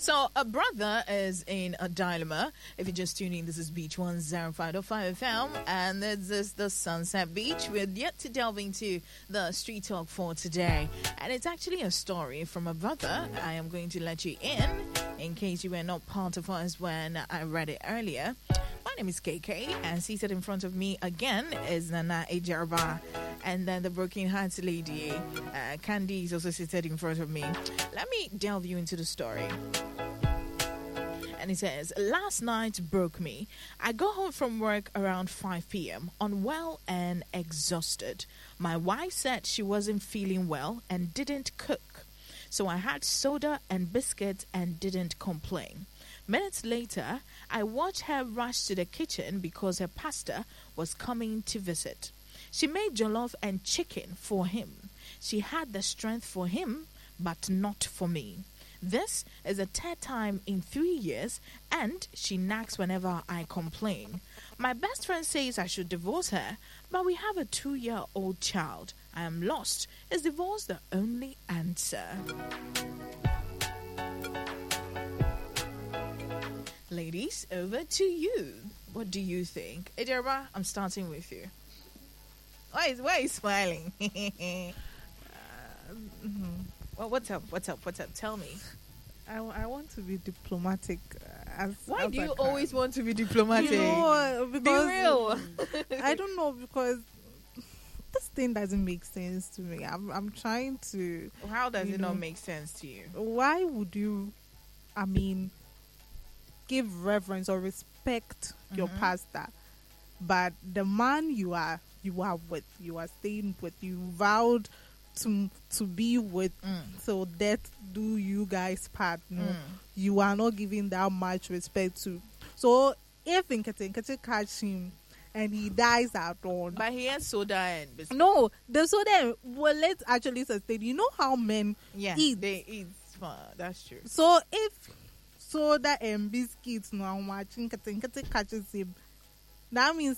So a brother is in a dilemma. If you're just tuning, this is Beach 105.5 FM, and this is the Sunset Beach. We're yet to delve into the street talk for today, and it's actually a story from a brother. I am going to let you in case you were not part of us when I read it earlier. My name is KK, and seated in front of me again is Nana Ejarba, and then the broken heart lady, Candy, is also seated in front of me. Let me delve you into the story. And it says, last night broke me. I got home from work around 5 p.m., unwell and exhausted. My wife said she wasn't feeling well and didn't cook. So I had soda and biscuits and didn't complain. Minutes later, I watched her rush to the kitchen because her pastor was coming to visit. She made jollof and chicken for him. She had the strength for him, but not for me. This is the third time in 3 years, and she nags whenever I complain. My best friend says I should divorce her, but we have a 2-year-old child. I am lost. Is divorce the only answer? Ladies, over to you. What do you think? Ejarba, I'm starting with you. Why are you smiling? Well, what's up? Tell me. I want to be diplomatic. Why do you always want to be diplomatic? Because be real. I don't know, because this thing doesn't make sense to me. I'm trying to. How does it not make sense to you? Why would you, give reverence or respect your pastor, but the man you are staying with, you vowed to be with, so that do you guys part? No, you are not giving that much respect to. So if Nkete catch him and he dies at dawn, but he has soda and biscuit. No, the soda. Well, let's actually sustain. You know how men eat? They eat. That's true. So if soda and biscuits no watching Nkete catches him, that means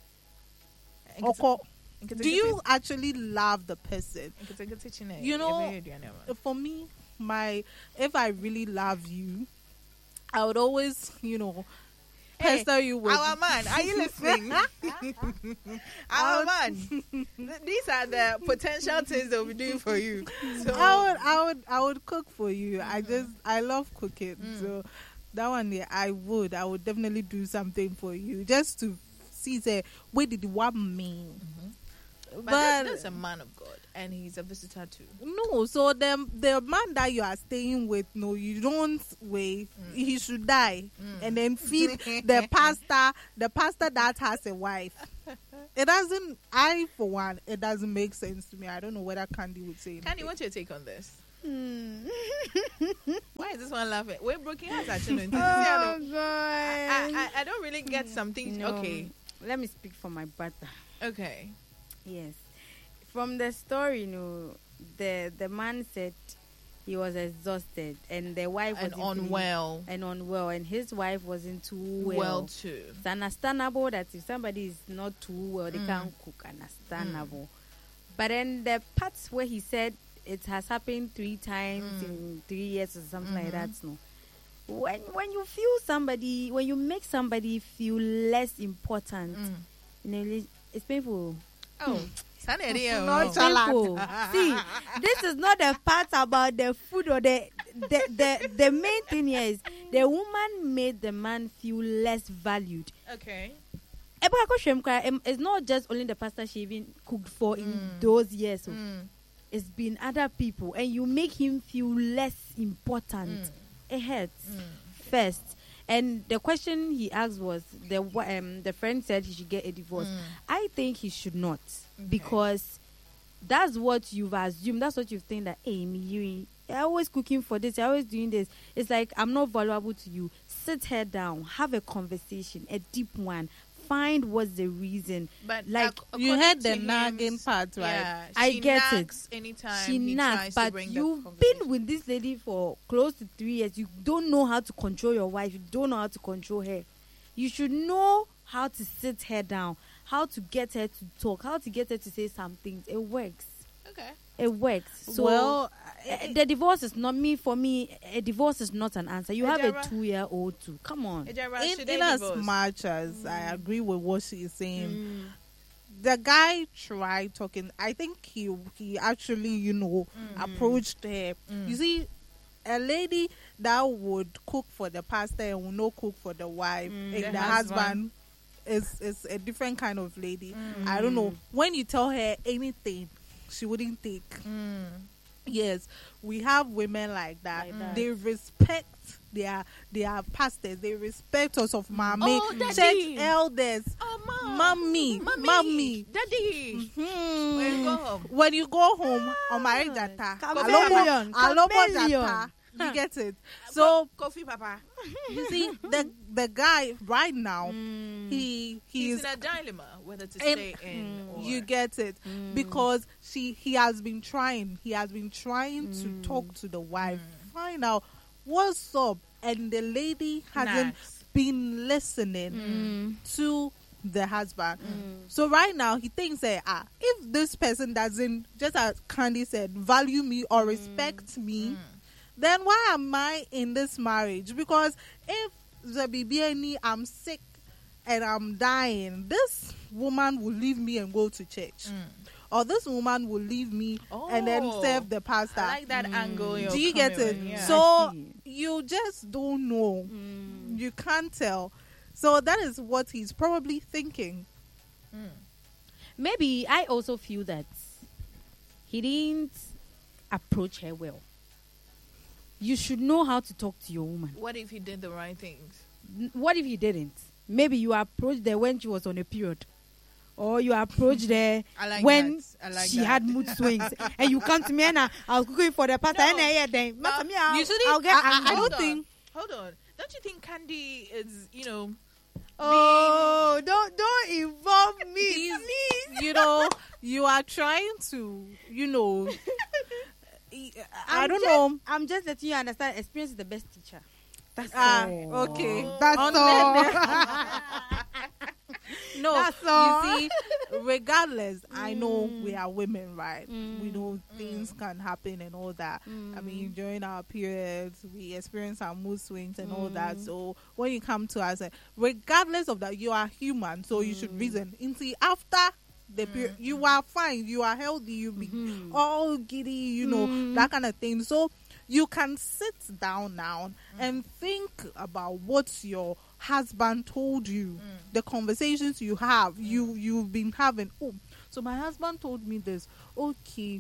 do you actually love the person? You know, for me, if I really love you, I would always, pester you with. Our man, are you listening? Our man, these are the potential things they'll be doing for you. So I would cook for you. I love cooking. So that one day, I would definitely do something for you just to see where did you want me. But that's a man of God, and he's a visitor too. No, so the man that you are staying with, no, you don't wait. He should die, and then feed the pastor that has a wife. It doesn't. For one, it doesn't make sense to me. I don't know whether Candy would say. Candy, what's your take on this? Why is this one laughing? We're broken hearts actually. Oh God! I don't really get something. No. Okay, let me speak for my brother. Okay. Yes. From the story, the man said he was exhausted and the wife was unwell. And his wife wasn't too well too. It's understandable that if somebody is not too well, they can't cook. Understandable. But then the parts where he said it has happened 3 times in 3 years or something like that, no. When you feel somebody, when you make somebody feel less important, it's painful. Oh, not painful. See, this is not the part about the food or the main thing here is the woman made the man feel less valued. Okay. It's not just only the pastor she even cooked for in those years. So it's been other people, and you make him feel less important. It hurts first. And the question he asked was, the friend said he should get a divorce. I think he should not, because that's what you've assumed. That's what you think, that, hey, you're always cooking for this, you're always doing this. It's like, I'm not valuable to you. Sit her down, have a conversation, a deep one. Find what's the reason. But like, you heard the nagging part, right? Yeah, I get it. Anytime she nags, but you've been with this lady for close to 3 years. You don't know how to control your wife. You don't know how to control her. You should know how to sit her down, how to get her to talk, how to get her to say some things. It works. Okay. It works. So, well, The divorce is not me. For me, a divorce is not an answer. You have a Ejara. 2-year-old too. Come on. Ejara, should they In as divorce? much as I agree with what she's saying, the guy tried talking. I think he actually, approached her. You see, a lady that would cook for the pastor and will not cook for the wife, and The the husband. husband is a different kind of lady. I don't know. When you tell her anything, she wouldn't take. Yes, we have women like that. Like that. They respect their pastors. They respect us of mommy, Oh, church daddy. elders, Oh, mommy. Daddy. Hmm. When you go home. When you go home, on my jata, Chameleon. alomo Chameleon. jata, you get it. So Coffee, Papa. you see, the guy right now, He's he's in a dilemma whether to in- stay in or... you get it, because he has been trying to talk to the wife, find out what's up, and the lady hasn't Nice. been listening to the husband. So right now he thinks that if this person doesn't, just as Candy said, value me or respect me, then why am I in this marriage? Because if the BBNE, I'm sick and I'm dying, this woman will leave me and go to church. Or this woman will leave me and then Oh, serve the pastor. I like that angle. You're Do you get coming it? with, yeah. So I see. you just don't know. You can't tell. So that is what he's probably thinking. Maybe I also feel that he didn't approach her well. You should know how to talk to your woman. What if he did the right things? What if you didn't? Maybe you approached her when she was on a period, or you approached her I like when that. I like she that. had mood swings, and you come to me and I was cooking for the pastor. No, And then but You shouldn't. I'll get I angry. don't think. Hold on. Don't you think Candy is, Oh, don't involve me, He's- please. You are trying to, I don't just, know. I'm just letting you understand. Experience is the best teacher. That's Okay. That's On all. No, That's all. you see, regardless, I know we are women, right? We know things can happen and all that. I mean, during our periods, we experience our mood swings and all that. So when you come to us, regardless of that, you are human, so you should reason. And see, after the period, you are fine, you are healthy, you be all giddy, that kind of thing. So you can sit down now and think about what your husband told you, the conversations you have, you've been having. Oh, so my husband told me this. Okay.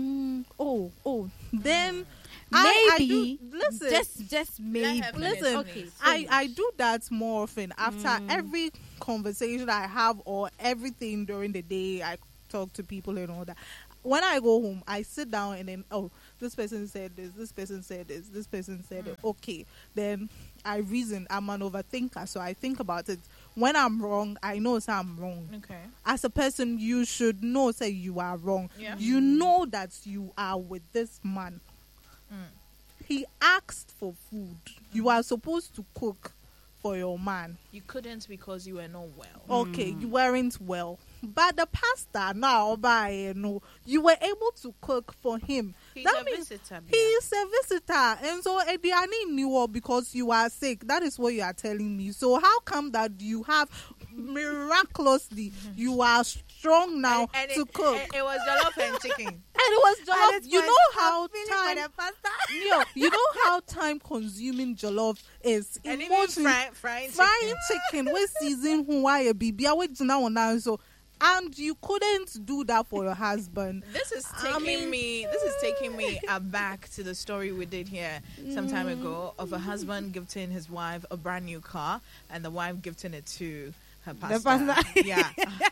Then I Maybe do, listen. just maybe. Let her finish, Listen, okay. I do that more often after every conversation I have or everything during the day. I talk to people and all that. When I go home, I sit down and then, this person said this, this person said this, this person said it. Okay, then I reason. I'm an overthinker, so I think about it. When I'm wrong, I know say I'm wrong. Okay. As a person, you should know say you are wrong. Yeah. You know that you are with this man. He asked for food. You are supposed to cook for your man. You couldn't because you were not well. Okay, you weren't well. But the pastor now, you were able to cook for him. He's That a means visitor. he is a visitor. And so, Ediani knew because you are sick. That is what you are telling me. So, how come that you have miraculously, you are strong now to cook? It was jollof and chicken. And it was jollof. this You was know how feeling time, for the pastor. you know how time consuming jollof is. And even Emotionally, frying frying chicken with season Hawaii baby. I wait now on now so. And you couldn't do that for your husband. This is taking me back to the story we did here some time ago of a husband gifting his wife a brand new car and the wife gifting it to her pastor. pastor. Yeah.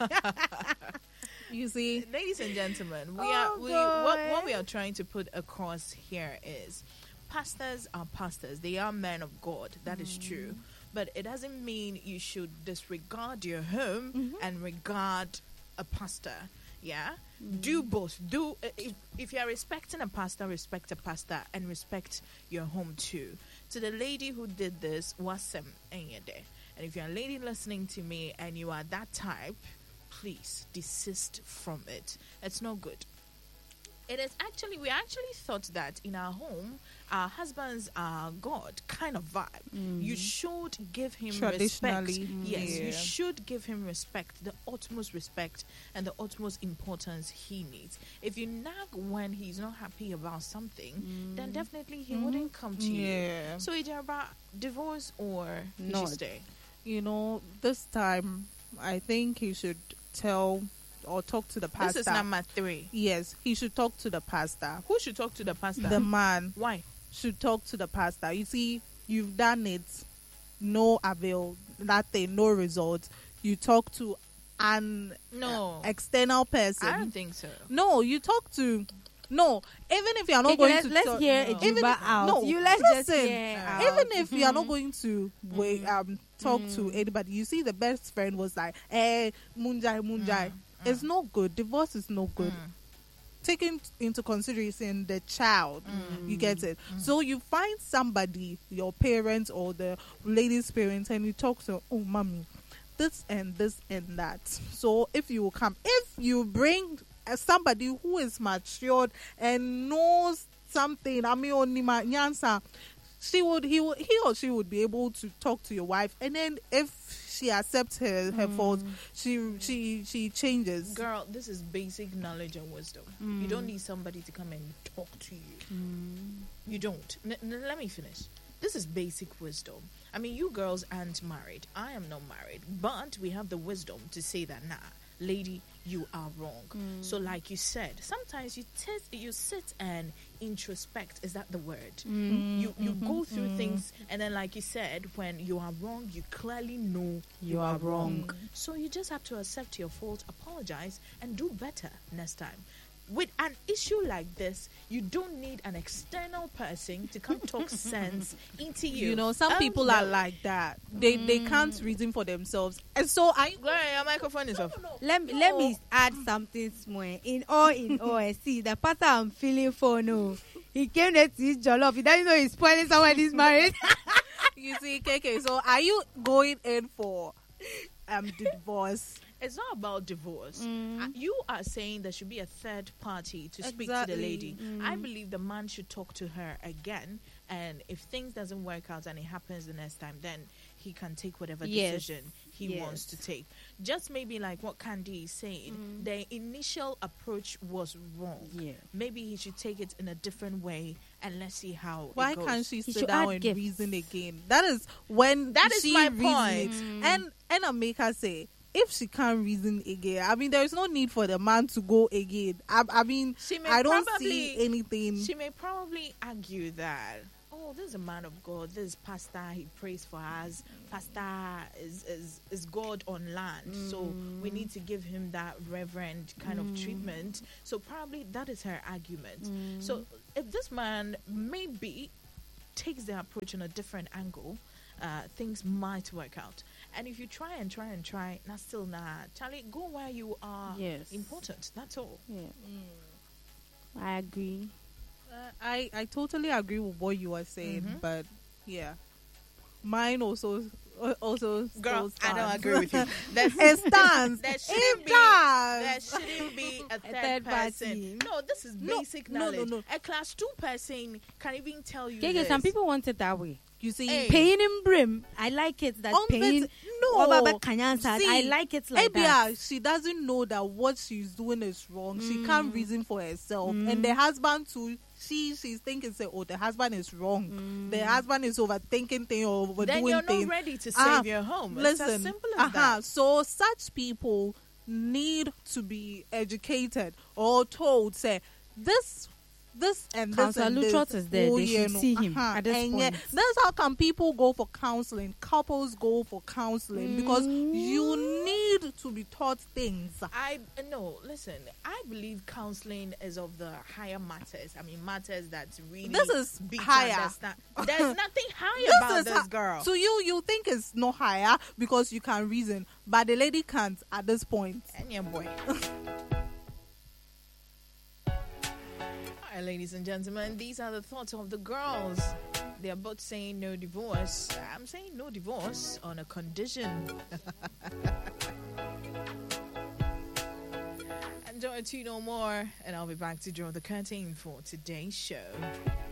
You see, Ladies and gentlemen, Oh, what we are trying to put across here is pastors are pastors. They are men of God. That is true. But it doesn't mean you should disregard your home and regard a pastor. Yeah? Do both. If you're respecting a pastor, respect a pastor and respect your home too. To the lady who did this, wasem enyede. And if you're a lady listening to me and you are that type, please desist from it. It's no good. It is actually, we actually thought that in our home, our husbands are God kind of vibe. You should give him respect. Traditionally, Yes, yeah. you should give him respect, the utmost respect and the utmost importance he needs. If you nag when he's not happy about something, then definitely he wouldn't come to you. Yeah. So it's about divorce or he Not. should stay. You know, this time I think he should tell or talk to the pastor. This is number 3. Yes, he should talk to the pastor. Who should talk to the pastor? The man Why? should talk to the pastor. You see, you've done it, no avail, nothing, no result. You talk to an No. external person. I don't think so. No, you talk to. No, even if you are not Okay, going let's, to let's talk, hear no. it Even if- out. no, You let's just listen. hear out. even if you are not going to talk to anybody, you see the best friend was like, munjai. It's not good. Divorce is not good. Taking into consideration the child, you get it. So you find somebody, your parents or the lady's parents, and you talk to, oh mommy, this and that. So if you will come, if you bring somebody who is matured and knows something, I mean, onima nyansa, he or she would be able to talk to your wife, and then if she accepts her fault, she changes. Girl, this is basic knowledge and wisdom. You don't need somebody to come and talk to you. You don't. Let me finish. This is basic wisdom. I mean, you girls aren't married. I am not married. But we have the wisdom to say that, nah, lady, you are wrong. So like you said, sometimes you sit and introspect. Is that the word? You go through things, and then like you said, when you are wrong, you clearly know you are wrong. So you just have to accept your fault, apologize, and do better next time. With an issue like this, you don't need an external person to come talk sense into you. You know, some Oh, people no. are like that. They can't reason for themselves, and so Gloria, your microphone is off. Let me add something small. In all, I see the pattern I'm feeling for. No, he came there to eat jollof. He doesn't know he's spoiling somebody's marriage. You see, KK. So are you going in for divorce? It's not about divorce. You are saying there should be a third party to speak to Exactly. the lady. I believe the man should talk to her again, and if things doesn't work out and it happens the next time, then he can take whatever Yes. decision he wants to take. Just maybe like what Candy is saying, the initial approach was wrong. Yeah. Maybe he should take it in a different way, and let's see how Why it goes. can't she He sit should down add and gifts. reason again? That is when That is she my reasons. point. And I make her say, if she can't reason again, I mean, there is no need for the man to go again. I mean, She may I don't probably- see anything. She may probably argue that, oh, this is a man of God. This is pastor. He prays for us. Pastor is God on land. So we need to give him that reverend kind of treatment. So probably that is her argument. So if this man maybe takes the approach on a different angle, things might work out. And if you try, not still Charlie, go where you are Yes. important. That's all. Yeah. I agree. I totally agree with what you are saying, but yeah, mine also Girl, still I don't stands. agree with you. There's, It stands. there It shouldn't be. There stands. shouldn't be a third third person. party. No, this is No, basic no, knowledge. no. A class 2 person can even tell you Okay, this. some people want it that way. You see, Hey. Paying in brim. I like it. That paying. no. Obaba Kanyansa, See, I like it like Ebia, that. she doesn't know that what she's doing is wrong. She can't reason for herself. And the husband too, she's thinking, say, oh, the husband is wrong. The husband is overthinking things or overdoing Then you're not things. ready to save your home. It's as Listen, simple as that. so such people need to be educated or told, say, this and this Counselor and this. Lutrot is there. They should see him at this and point. that's how come people go for counseling. Couples go for counseling because you need to be taught things. Listen, I believe counseling is of the higher matters. I mean, matters that's really This is big to higher. understand. There's nothing higher about this girl. So you think it's not higher because you can reason, but the lady can't at this point. And your boy. All right, ladies and gentlemen, these are the thoughts of the girls. They are both saying no divorce. I'm saying no divorce on a condition. Don't do no more, and I'll be back to draw the curtain for today's show.